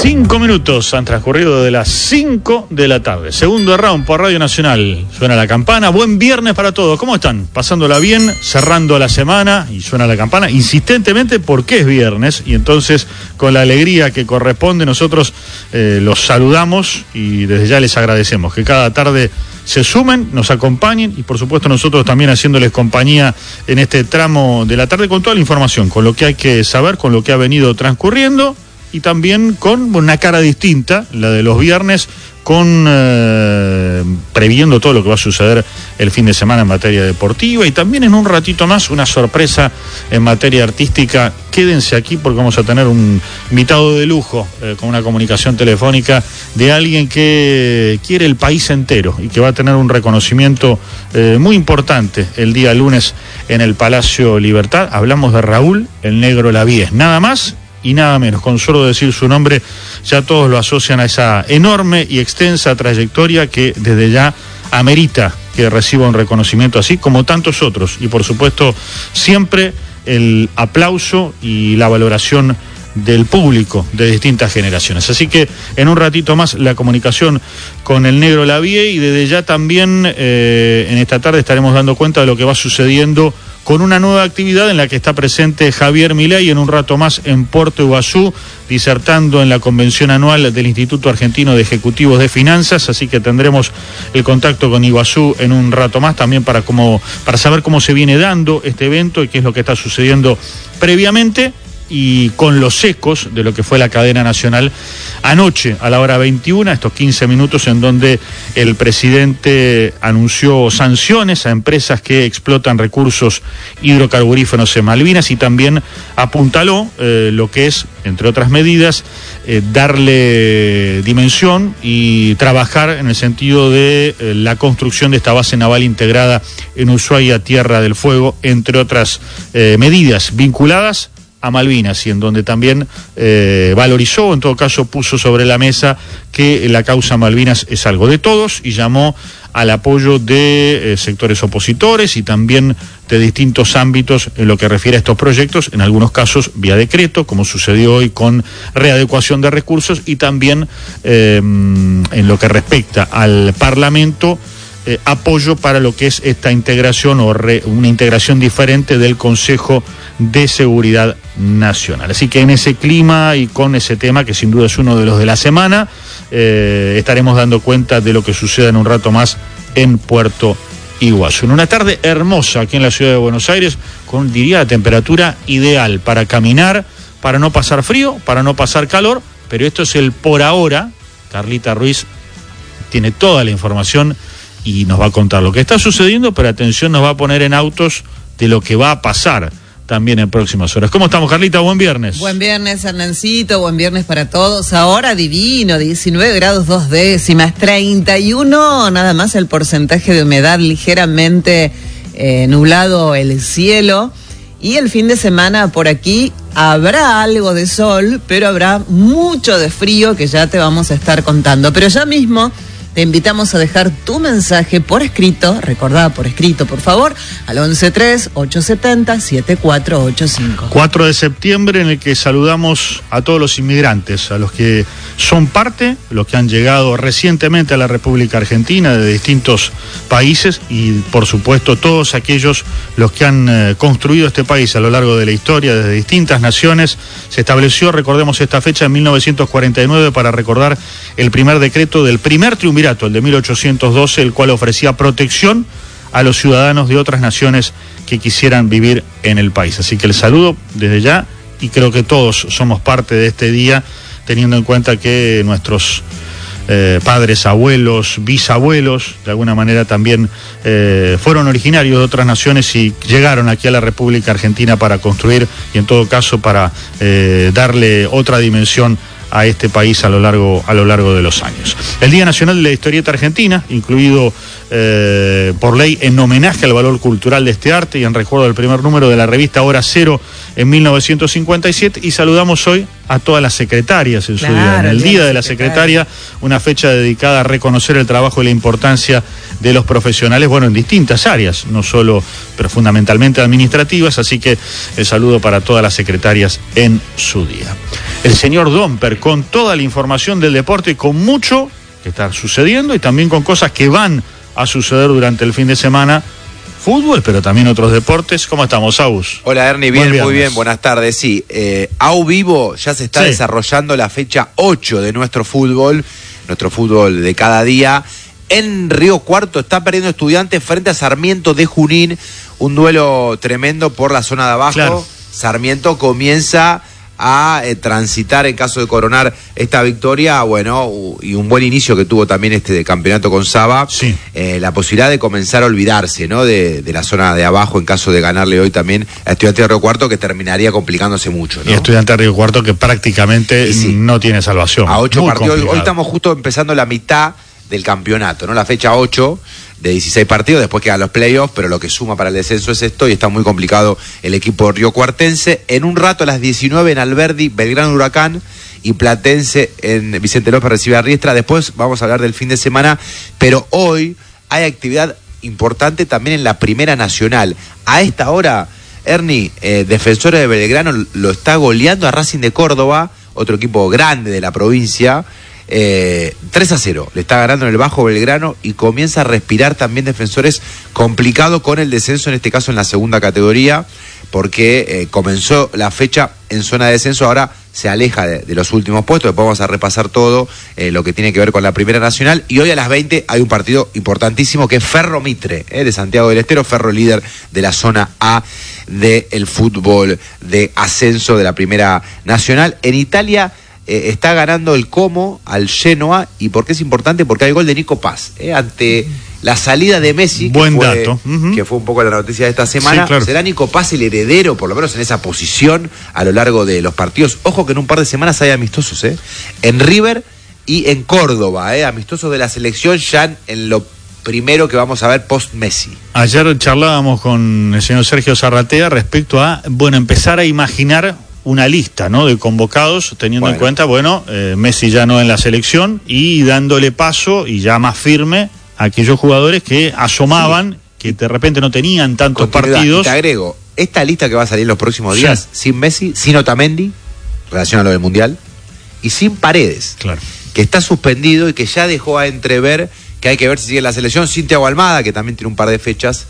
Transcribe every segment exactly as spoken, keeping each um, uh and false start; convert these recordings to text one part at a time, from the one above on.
Cinco minutos han transcurrido de las cinco de la tarde. Segundo round por Radio Nacional. Suena la campana. Buen viernes para todos. ¿Cómo están? Pasándola bien, cerrando la semana y suena la campana insistentemente porque es viernes y entonces con la alegría que corresponde nosotros eh, los saludamos y desde ya les agradecemos que cada tarde se sumen, nos acompañen y por supuesto nosotros también haciéndoles compañía en este tramo de la tarde con toda la información, con lo que hay que saber, con lo que ha venido transcurriendo. Y también con una cara distinta, la de los viernes, con eh, previendo todo lo que va a suceder el fin de semana en materia deportiva y también en un ratito más una sorpresa en materia artística. Quédense aquí porque vamos a tener un invitado de lujo eh, con una comunicación telefónica de alguien que quiere el país entero y que va a tener un reconocimiento eh, muy importante el día lunes en el Palacio Libertad. Hablamos de Raúl el Negro Lavie, nada más y nada menos. Con solo decir su nombre ya todos lo asocian a esa enorme y extensa trayectoria que desde ya amerita que reciba un reconocimiento así como tantos otros y por supuesto siempre el aplauso y la valoración del público de distintas generaciones. Así que en un ratito más la comunicación con el Negro Lavie y desde ya también eh, en esta tarde estaremos dando cuenta de lo que va sucediendo con una nueva actividad en la que está presente Javier Milei en un rato más en Puerto Iguazú, disertando en la convención anual del Instituto Argentino de Ejecutivos de Finanzas, así que tendremos el contacto con Iguazú en un rato más también para, cómo, para saber cómo se viene dando este evento y qué es lo que está sucediendo previamente y con los ecos de lo que fue la cadena nacional anoche a la hora veintiuna, estos quince minutos en donde el presidente anunció sanciones a empresas que explotan recursos hidrocarburíferos en Malvinas y también apuntaló eh, lo que es, entre otras medidas, eh, darle dimensión y trabajar en el sentido de eh, la construcción de esta base naval integrada en Ushuaia, Tierra del Fuego, entre otras eh, medidas vinculadas a Malvinas y en donde también eh, valorizó, en todo caso puso sobre la mesa que la causa Malvinas es algo de todos y llamó al apoyo de eh, sectores opositores y también de distintos ámbitos en lo que refiere a estos proyectos, en algunos casos vía decreto, como sucedió hoy con readecuación de recursos y también eh, en lo que respecta al Parlamento, eh, apoyo para lo que es esta integración o re, una integración diferente del Consejo de Seguridad Nacional. Así que en ese clima y con ese tema, que sin duda es uno de los de la semana, eh, estaremos dando cuenta de lo que suceda en un rato más en Puerto Iguazú. En una tarde hermosa aquí en la ciudad de Buenos Aires, con, diría, la temperatura ideal para caminar, para no pasar frío, para no pasar calor, pero esto es el por ahora. Carlita Ruiz tiene toda la información y nos va a contar lo que está sucediendo, pero atención, nos va a poner en autos de lo que va a pasar también en próximas horas. ¿Cómo estamos, Carlita? Buen viernes. Buen viernes, Hernancito, buen viernes para todos. Ahora divino, diecinueve grados dos décimas, treinta y uno, nada más el porcentaje de humedad, ligeramente eh, nublado el cielo. Y el fin de semana por aquí habrá algo de sol, pero habrá mucho de frío que ya te vamos a estar contando. Pero ya mismo te invitamos a dejar tu mensaje por escrito, recordá por escrito, por favor, al once tres, ocho siete cero, siete cuatro ocho cinco. cuatro de septiembre en el que saludamos a todos los inmigrantes, a los que son parte, los que han llegado recientemente a la República Argentina de distintos países y, por supuesto, todos aquellos los que han eh, construido este país a lo largo de la historia desde distintas naciones. Se estableció, recordemos esta fecha, en mil novecientos cuarenta y nueve para recordar el primer decreto del primer triunvirato, el de mil ochocientos doce, el cual ofrecía protección a los ciudadanos de otras naciones que quisieran vivir en el país. Así que el saludo desde ya, y creo que todos somos parte de este día, teniendo en cuenta que nuestros eh, padres, abuelos, bisabuelos, de alguna manera también eh, fueron originarios de otras naciones y llegaron aquí a la República Argentina para construir y en todo caso para eh, darle otra dimensión a este país a lo largo a lo largo de los años. El Día Nacional de la Historieta Argentina, incluido eh, por ley en homenaje al valor cultural de este arte y en recuerdo del primer número de la revista Hora Cero en mil novecientos cincuenta y siete, y saludamos hoy a todas las secretarias en Claro, su día. En el el Día de de la la Secretaria, una fecha dedicada a reconocer el trabajo y la importancia de los profesionales, bueno, en distintas áreas, no solo, pero fundamentalmente administrativas, así que el saludo para todas las secretarias en su día. El señor Domper, con toda la información del deporte, con mucho que está sucediendo y también con cosas que van a suceder durante el fin de semana. Fútbol, pero también otros deportes. ¿Cómo estamos, Agus? Hola, Ernie, bien, muy bien, buenas tardes. Sí, eh, Au Vivo ya se está sí. desarrollando la fecha ocho de nuestro fútbol, nuestro fútbol de cada día. En Río Cuarto está perdiendo Estudiantes frente a Sarmiento de Junín, un duelo tremendo por la zona de abajo. Claro. Sarmiento comienza a eh, transitar en caso de coronar esta victoria, bueno, y un buen inicio que tuvo también este de campeonato con Saba, sí. eh, la posibilidad de comenzar a olvidarse, ¿no? De, de la zona de abajo en caso de ganarle hoy también a Estudiantes de Río Cuarto, que terminaría complicándose mucho, ¿no? Y Estudiantes de Río Cuarto que prácticamente sí. no tiene salvación. A ocho partidos, hoy, hoy estamos justo empezando la mitad del campeonato, ¿no? La fecha ocho de dieciséis partidos, después quedan los playoffs, pero lo que suma para el descenso es esto y está muy complicado el equipo riocuartense. En un rato a las diecinueve en Alberdi, Belgrano Huracán, y Platense en Vicente López recibe a Riestra. Después vamos a hablar del fin de semana, pero hoy hay actividad importante también en la Primera Nacional. A esta hora, Ernie, eh, Defensores de Belgrano lo está goleando a Racing de Córdoba, otro equipo grande de la provincia. Eh, tres a cero, le está ganando en el Bajo Belgrano y comienza a respirar también Defensores, complicado con el descenso, en este caso en la segunda categoría, porque eh, comenzó la fecha en zona de descenso, ahora se aleja de, de los últimos puestos. Después vamos a repasar todo eh, lo que tiene que ver con la Primera Nacional, y hoy a las veinte hay un partido importantísimo que es Ferro Mitre, eh, de Santiago del Estero, Ferro líder de la zona A del fútbol de ascenso de la Primera Nacional. En Italia Eh, está ganando el Como al Genoa. ¿Y por qué es importante? Porque hay gol de Nico Paz, eh, ante la salida de Messi. Buen que fue, dato. Uh-huh. Que fue un poco la noticia de esta semana. Sí, claro. Será Nico Paz el heredero, por lo menos en esa posición, a lo largo de los partidos. Ojo que en un par de semanas hay amistosos, ¿eh? En River y en Córdoba, ¿eh? Amistosos de la selección ya en, en lo primero que vamos a ver post-Messi. Ayer charlábamos con el señor Sergio Zarratea respecto a, bueno, empezar a imaginar una lista, ¿no?, de convocados, teniendo bueno. en cuenta, bueno, eh, Messi ya no en la selección, y dándole paso, y ya más firme, a aquellos jugadores que asomaban, sí. que de repente no tenían tantos partidos. Y te agrego, esta lista que va a salir en los próximos días, sí. sin Messi, sin Otamendi, relación a lo del Mundial, y sin Paredes, claro. que está suspendido y que ya dejó a entrever que hay que ver si sigue en la selección, sin Thiago Almada, que también tiene un par de fechas.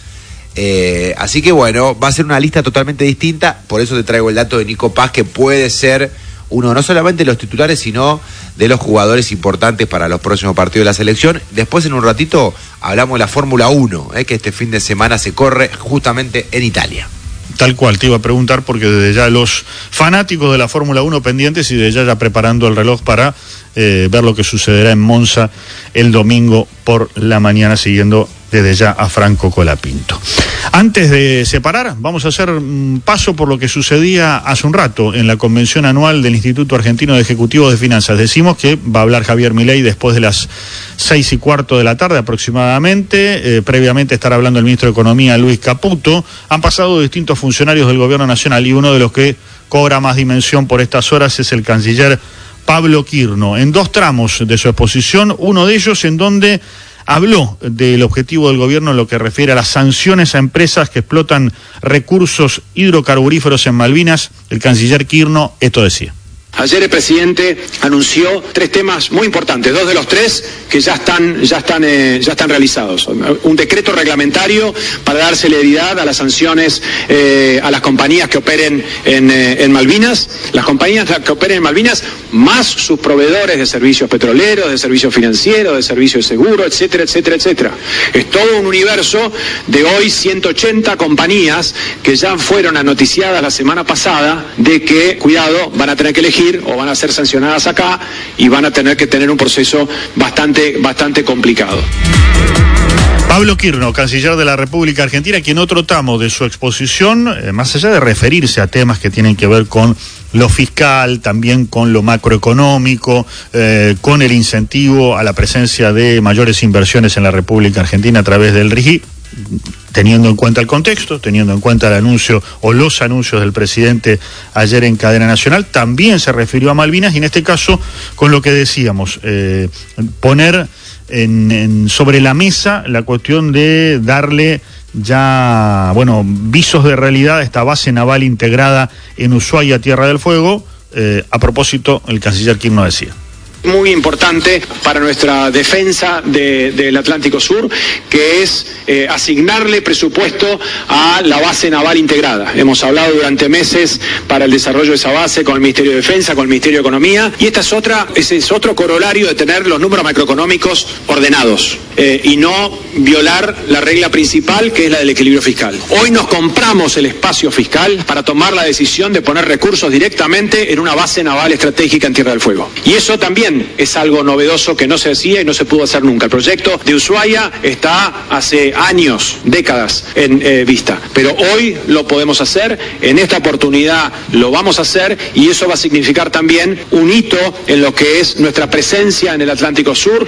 Eh, así que bueno, va a ser una lista totalmente distinta. Por eso te traigo el dato de Nico Paz, que puede ser uno no solamente de los titulares, sino de los jugadores importantes para los próximos partidos de la selección. Después en un ratito hablamos de la Fórmula uno, eh, que este fin de semana se corre justamente en Italia. Tal cual, te iba a preguntar, porque desde ya los fanáticos de la Fórmula uno pendientes, y desde ya ya preparando el reloj para eh, ver lo que sucederá en Monza el domingo por la mañana, siguiendo desde ya a Franco Colapinto. Antes de separar, vamos a hacer un paso por lo que sucedía hace un rato en la convención anual del Instituto Argentino de Ejecutivos de Finanzas. Decimos que va a hablar Javier Milei después de las seis y cuarto de la tarde aproximadamente. Eh, previamente estará hablando el ministro de Economía, Luis Caputo. Han pasado distintos funcionarios del gobierno nacional, y uno de los que cobra más dimensión por estas horas es el canciller Pablo Quirno, en dos tramos de su exposición, uno de ellos en donde habló del objetivo del gobierno en lo que refiere a las sanciones a empresas que explotan recursos hidrocarburíferos en Malvinas. El canciller Quirno esto decía. Ayer el presidente anunció tres temas muy importantes, dos de los tres que ya están, ya están, eh, ya están realizados. Un decreto reglamentario para dar celeridad a las sanciones eh, a las compañías que operen en, eh, en Malvinas, las compañías que operen en Malvinas, más sus proveedores de servicios petroleros, de servicios financieros, de servicios de seguro, etcétera, etcétera, etcétera. Es todo un universo de hoy ciento ochenta compañías que ya fueron anoticiadas la semana pasada de que, cuidado, van a tener que elegir o van a ser sancionadas acá y van a tener que tener un proceso bastante, bastante complicado. Pablo Quirno, canciller de la República Argentina, quien otro tramo de su exposición, eh, más allá de referirse a temas que tienen que ver con lo fiscal, también con lo macroeconómico, eh, con el incentivo a la presencia de mayores inversiones en la República Argentina a través del R I G I, teniendo en cuenta el contexto, teniendo en cuenta el anuncio o los anuncios del presidente ayer en cadena nacional, también se refirió a Malvinas y en este caso con lo que decíamos, eh, poner en, en, sobre la mesa la cuestión de darle ya, bueno, visos de realidad a esta base naval integrada en Ushuaia, Tierra del Fuego. Eh, a propósito, el canciller Kirchner decía: muy importante para nuestra defensa de, del Atlántico Sur, que es eh, asignarle presupuesto a la base naval integrada. Hemos hablado durante meses para el desarrollo de esa base con el Ministerio de Defensa, con el Ministerio de Economía, y esta es otra, ese es otro corolario de tener los números macroeconómicos ordenados eh, y no violar la regla principal, que es la del equilibrio fiscal. Hoy nos compramos el espacio fiscal para tomar la decisión de poner recursos directamente en una base naval estratégica en Tierra del Fuego. Y eso también es algo novedoso que no se hacía y no se pudo hacer nunca. El proyecto de Ushuaia está hace años, décadas en eh, vista, pero hoy lo podemos hacer, en esta oportunidad lo vamos a hacer y eso va a significar también un hito en lo que es nuestra presencia en el Atlántico Sur.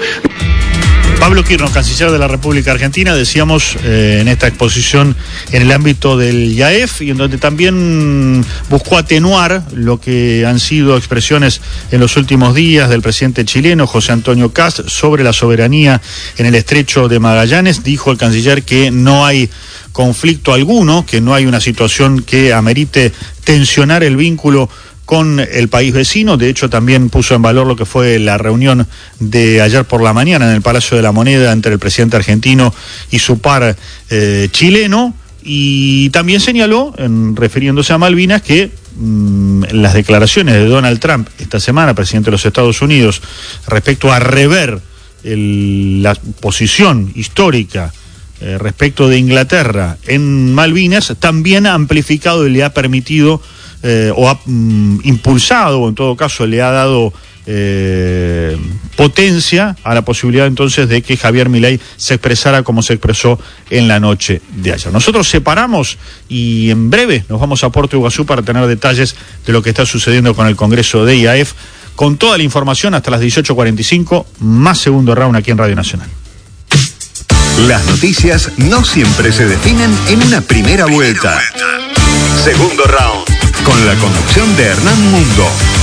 Pablo Kirchner, canciller de la República Argentina, decíamos eh, en esta exposición en el ámbito del I A E F y en donde también buscó atenuar lo que han sido expresiones en los últimos días del presidente chileno José Antonio Kast sobre la soberanía en el estrecho de Magallanes. Dijo el canciller que no hay conflicto alguno, que no hay una situación que amerite tensionar el vínculo con el país vecino. De hecho, también puso en valor lo que fue la reunión de ayer por la mañana en el Palacio de la Moneda entre el presidente argentino y su par eh, chileno, y también señaló, en, refiriéndose a Malvinas, que mmm, las declaraciones de Donald Trump esta semana, presidente de los Estados Unidos, respecto a rever el, la posición histórica eh, respecto de Inglaterra en Malvinas, también ha amplificado y le ha permitido Eh, o ha mm, impulsado, o en todo caso le ha dado eh, potencia a la posibilidad entonces de que Javier Milei se expresara como se expresó en la noche de ayer. Nosotros separamos y en breve nos vamos a Puerto Iguazú para tener detalles de lo que está sucediendo con el Congreso de I A E F, con toda la información hasta las dieciocho cuarenta y cinco, más segundo round aquí en Radio Nacional. Las noticias no siempre se definen en una primera vuelta. Segundo round, con la conducción de Hernán Mundo.